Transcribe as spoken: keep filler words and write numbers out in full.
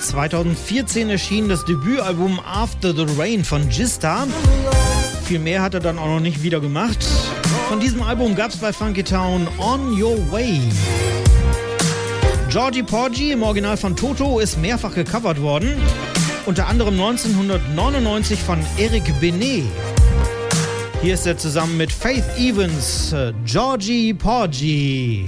zweitausendvierzehn erschien das Debütalbum After the Rain von Gista. Viel mehr hat er dann auch noch nicht wieder gemacht. Von diesem Album gab es bei Funky Town On Your Way. Georgie Porgy im Original von Toto ist mehrfach gecovert worden. Unter anderem neunzehnhundertneunundneunzig von Eric Benet. Hier ist er zusammen mit Faith Evans, Georgie Porgy.